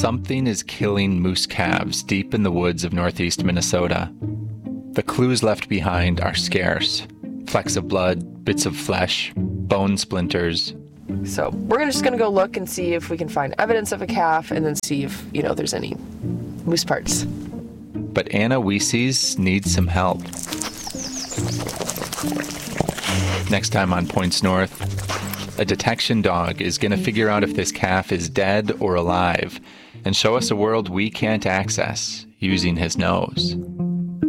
something is killing moose calves deep in the woods of northeast Minnesota. The clues left behind are scarce. Flecks of blood, bits of flesh, bone splinters. So we're just going to go look and see if we can find evidence of a calf and then see if, there's any moose parts. But Anna Weeses needs some help. Next time on Points North, a detection dog is going to figure out if this calf is dead or alive and show us a world we can't access using his nose.